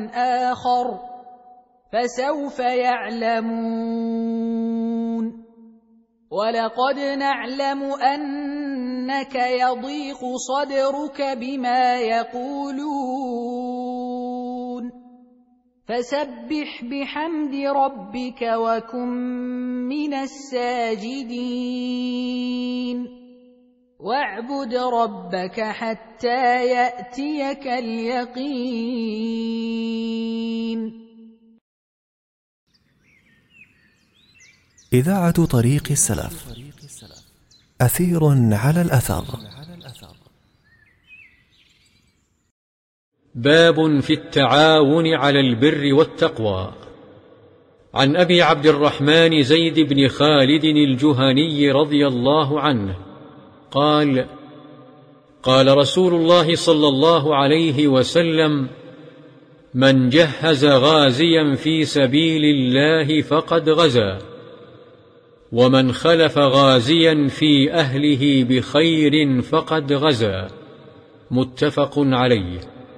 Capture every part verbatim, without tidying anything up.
آخر فسوف يعلمون ولقد نعلم أنك يضيق صدرك بما يقولون فسبح بحمد ربك وكن من الساجدين واعبد ربك حتى يأتيك اليقين. إذاعة طريق السلف، أثير على الأثر. باب في التعاون على البر والتقوى. عن أبي عبد الرحمن زيد بن خالد الجهني رضي الله عنه قال: قال رسول الله صلى الله عليه وسلم: من جهز غازيا في سبيل الله فقد غزا، ومن خلف غازيا في أهله بخير فقد غزا. متفق عليه.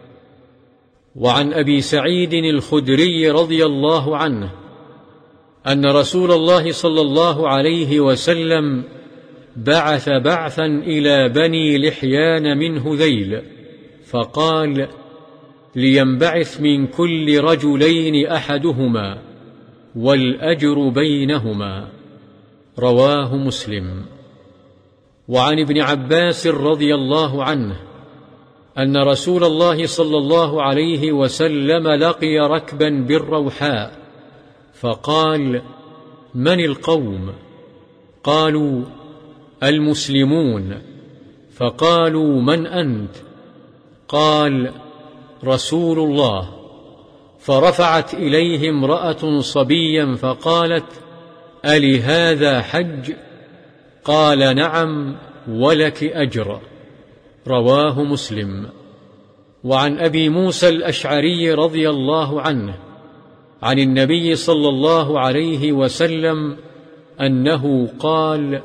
وعن أبي سعيد الخدري رضي الله عنه أن رسول الله صلى الله عليه وسلم بعث بعثا إلى بني لحيان من هذيل فقال: لينبعث من كل رجلين أحدهما والأجر بينهما. رواه مسلم. وعن ابن عباس رضي الله عنه أن رسول الله صلى الله عليه وسلم لقي ركبا بالروحاء فقال: من القوم؟ قالوا: المسلمون. فقالوا: من أنت؟ قال: رسول الله. فرفعت إليه امرأة صبيا فقالت: ألهذا حج؟ قال: نعم ولك أجر. رواه مسلم. وعن أبي موسى الأشعري رضي الله عنه عن النبي صلى الله عليه وسلم أنه قال: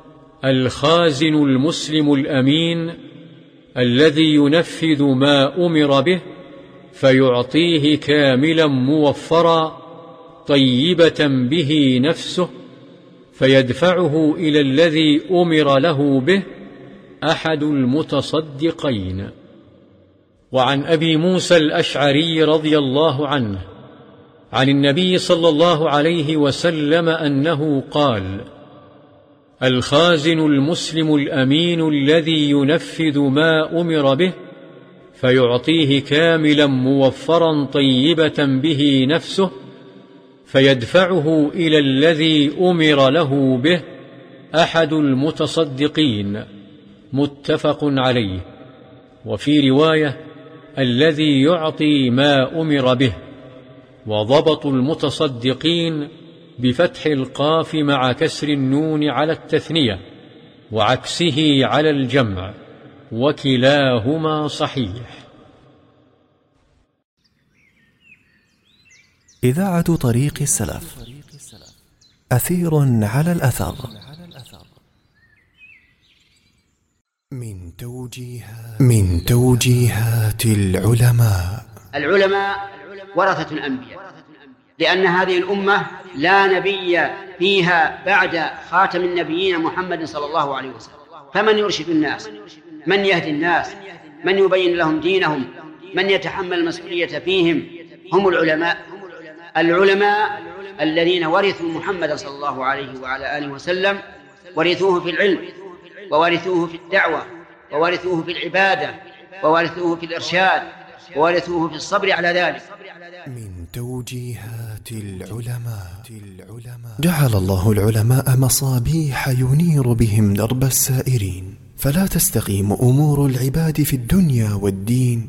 الخازن المسلم الأمين الذي ينفذ ما أمر به فيعطيه كاملا موفرا طيبة به نفسه فيدفعه إلى الذي أمر له به أحد المتصدقين. وعن أبي موسى الأشعري رضي الله عنه عن النبي صلى الله عليه وسلم أنه قال: الخازن المسلم الأمين الذي ينفذ ما أمر به فيعطيه كاملا موفرا طيبة به نفسه فيدفعه إلى الذي أمر له به أحد المتصدقين. متفق عليه. وفي رواية: الذي يعطي ما أمر به. وضبط المتصدقين بفتح القاف مع كسر النون على التثنية وعكسه على الجمع، وكلاهما صحيح. إذاعة طريق السلف، أثير على الأثر. من توجيهات من توجيهات العلماء. العلماء ورثة الأنبياء، لأن هذه الأمة لا نبي فيها بعد خاتم النبيين محمد صلى الله عليه وسلم، فمن يرشد الناس؟ من يهدي الناس؟ من يبين لهم دينهم؟ من يتحمل المسؤولية فيهم؟ هم العلماء. العلماء الذين ورثوا محمد صلى الله عليه وعلى آله وسلم، ورثوه في العلم، وورثوه في الدعوة، وورثوه في العبادة، وورثوه في الإرشاد، وورثوه في الصبر على ذلك. من توجيهات العلماء. جعل الله العلماء مصابيح ينير بهم درب السائرين، فلا تستقيم أمور العباد في الدنيا والدين